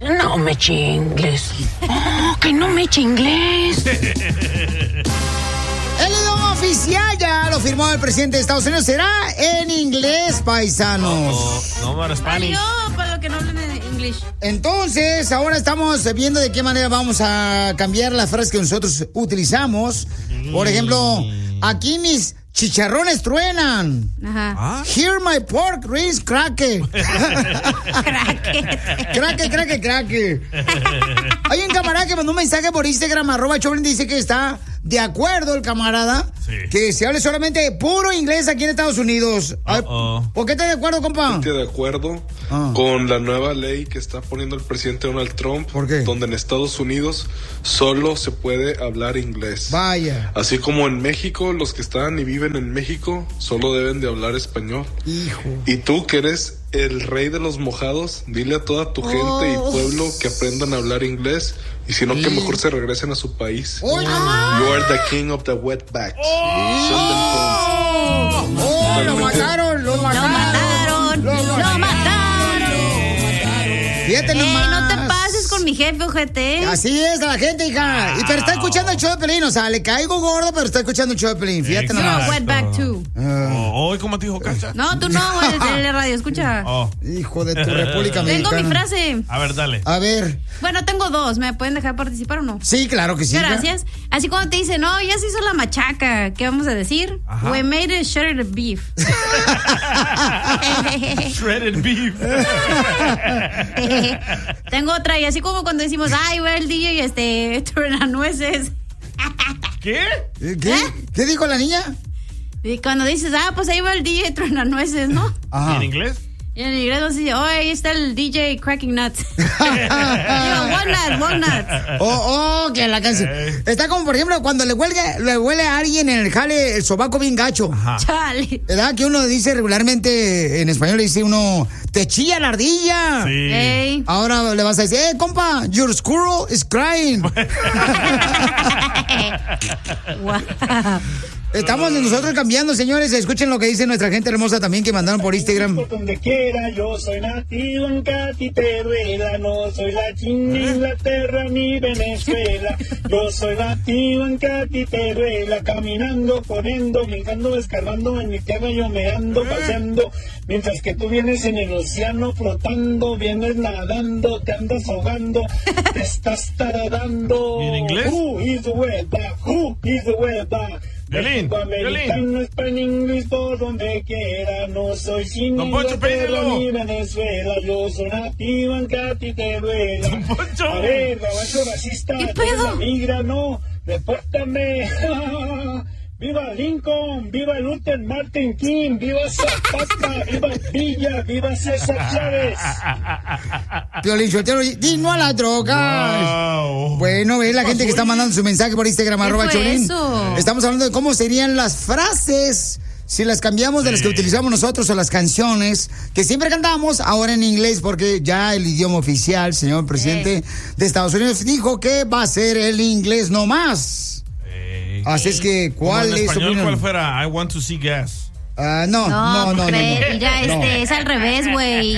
No me chingles. Oh, que no me chingles. El idioma oficial ya lo firmó el presidente de Estados Unidos. Será en inglés, paisanos. No, para Spanish. No, para los que no hablan en inglés. Entonces, ahora estamos viendo de qué manera vamos a cambiar las frases que nosotros utilizamos. Por ejemplo, aquí mis chicharrones truenan. Ajá. Here my pork ribs craque. Craque. Hay un camarada que mandó un mensaje por Instagram, @Choplin, dice que está de acuerdo el camarada, que se hable solamente puro inglés aquí en Estados Unidos. ¿Por qué estás de acuerdo, compa? Estoy de acuerdo con la nueva ley que está poniendo el presidente Donald Trump. ¿Por qué? Donde en Estados Unidos solo se puede hablar inglés. Vaya. Así como en México, los que están y viven en México solo deben de hablar español. Hijo. Y tú, que eres el rey de los mojados, dile a toda tu gente y pueblo que aprendan a hablar inglés. Y si no, que mejor se regresen a su país. You are the king of the wetbacks. Lo mataron. Fíjate nomás. No te pases con mi jefe, ojete. Así es la gente, hija. Pero está escuchando el show de Pelín. O sea, le caigo gordo, pero está escuchando el show de Pelín. Fíjate nomás. Wetback too. Hoy, ¿cómo te dijo Cacha? No, tú no, el de radio, escucha. Hijo de tu República Mexicana. Tengo mi frase. A ver, dale. A ver. Bueno, tengo dos. ¿Me pueden dejar participar o no? Sí, claro que sí. Gracias. Así cuando te dicen, no, ya se hizo la machaca, ¿qué vamos a decir? Ajá. We made a shredded beef. Shredded beef. Tengo otra, y así como cuando decimos, ay, va el DJ truenanueces. ¿Qué? ¿Qué dijo la niña? Y cuando dices, pues ahí va el DJ truenanueces, ¿no? ¿Y en inglés? Y en inglés nos dice, ahí está el DJ cracking nuts. Walnuts. Que la canción. Está como, por ejemplo, cuando le huele a alguien en el jale el sobaco bien gacho. Chale. ¿Verdad? Que uno dice regularmente, en español le dice uno, te chilla la ardilla. Sí. Hey. Ahora le vas a decir, compa, your squirrel is crying. Wow. Estamos nosotros cambiando, señores. Escuchen lo que dice nuestra gente hermosa también que mandaron por Instagram. Por donde quiera, yo soy nativo en Catiteruela, no soy la China, Inglaterra ni Venezuela. Yo soy nativo en Catiteruela, caminando, corriendo, brincando, escarbando, en mi tierra yo me ando paseando. Mientras que tú vienes en el océano flotando, vienes nadando, te andas ahogando, te estás taradando. ¿Y en inglés? Who is the wetback? Who is the wetback? Americano, español, inglés, por donde quiera. No soy sin Inglaterra ni Venezuela. Yo soy nativo en Catiteruela. A ver, gabacho racista, la migra, no, repórtame. ¡Viva Lincoln! ¡Viva Luther Martin King! ¡Viva Zapata! ¡Viva Villa! ¡Viva César Chávez! Piolín Sotelo, di no a las drogas. Wow. Bueno, ve la gente que está mandando su mensaje por Instagram, @Choplin. Estamos hablando de cómo serían las frases si las cambiamos de las que utilizamos nosotros o las canciones que siempre cantamos, ahora en inglés, porque ya el idioma oficial, señor presidente de Estados Unidos, dijo que va a ser el inglés nomás. Así es que, ¿cuál es su opinión? ¿Cuál fuera? I want to see gas. No. Ya, es al revés, güey.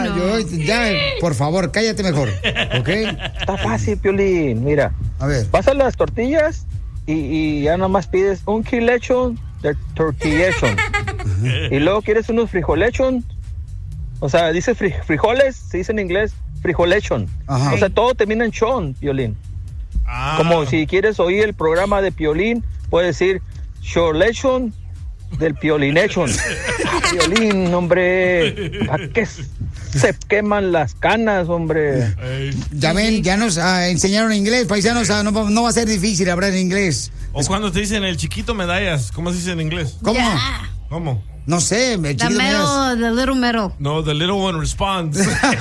Ya, por favor, cállate mejor, ¿ok? Está fácil, Piolín, mira. A ver. Vas a las tortillas y ya nomás pides un kilechon de tortillechon. Y luego quieres unos frijolechon. O sea, dice frijoles, se dice en inglés frijolechon. O sea, todo termina en chon, Piolín. Como si quieres oír el programa de Piolín, puedes decir Shorlechon del Piolinechon. Piolín, hombre, ¿a qué se queman las canas, hombre? Ya ven, ya nos enseñaron inglés, paisanos, no va a ser difícil hablar en inglés. O cuando te dicen el chiquito medallas, ¿cómo se dice en inglés? ¿Cómo? Yeah. ¿Cómo? No sé, el chiquito medallas. The little medal. No, the little one responds.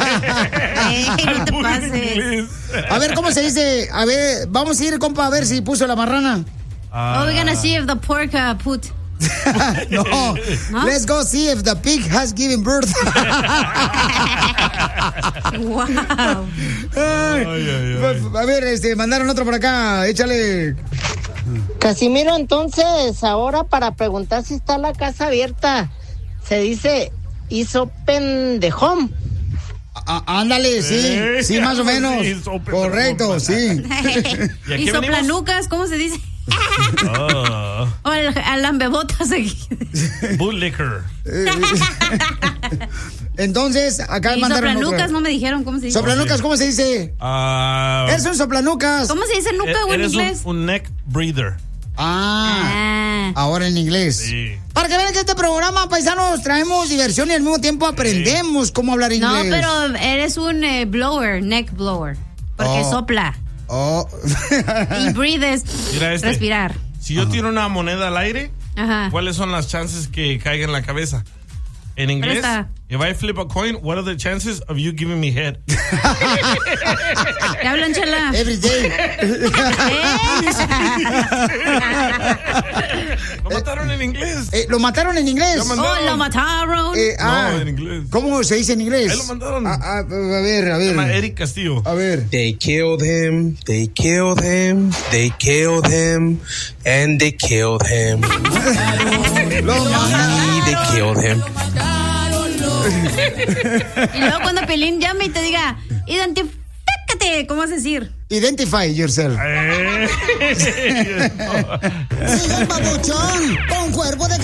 No te pases. A ver, ¿cómo se dice? A ver, vamos a ir, compa, a ver si puso la marrana. We're gonna see if the pork put. No, let's go see if the pig has given birth. Wow. A ver, mandaron otro por acá, échale. Casimiro, entonces, ahora para preguntar si está la casa abierta, se dice is open the home. Ándale, sí, más o menos. Correcto, sí. ¿Y soplanucas, cómo se dice? O el lambebotas aquí. Bootlicker. Entonces, acá mandaron. Soplanucas, no me dijeron cómo se dice. Soplanucas, ¿cómo se dice? Es un soplanucas. ¿Cómo se dice nuca o en inglés? Un neck breather. Ahora en inglés. Sí. Para que vean que este programa, paisanos, traemos diversión y al mismo tiempo aprendemos cómo hablar inglés. No, pero eres un blower, neck blower. Porque sopla. Y breathe es respirar. Si yo tiro una moneda al aire, ¿cuáles son las chances que caiga en la cabeza? En inglés, if I flip a coin, what are the chances of you giving me head? ¿Qué hablan, Chela? Every day. Lo mataron en inglés. ¿Lo mataron en inglés? Lo mataron. No, en inglés. ¿Cómo se dice en inglés? Ahí lo mandaron. A ver. Se llama Eric Castillo. A ver. They killed him, they killed him, they killed him, and they killed him. Y they killed him. Y luego cuando Pelín llame y te diga, identifícate, ¿cómo vas a decir? Identify yourself. Sigue el babuchón con cuerpo de